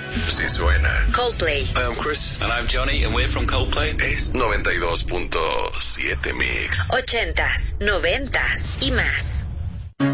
Si suena. Coldplay. Hi, I'm Chris. And I'm Johnny, and we're from Coldplay. Es 92.7 Mix. 80s, 90s y más.